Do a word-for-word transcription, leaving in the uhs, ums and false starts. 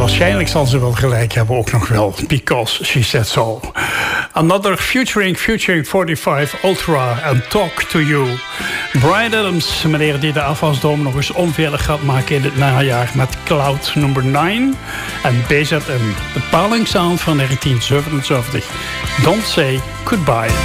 waarschijnlijk zal ze wel gelijk hebben ook nog wel. Because she said so. Another featuring, featuring forty-five Ultra and Talk to You. Bryan Adams, meneer die de afwasdom nog eens onveilig gaat maken in het najaar met Cloud nummer nine. En B Z M, de palingsound van negentien zevenenzeventig. Don't Say Goodbye.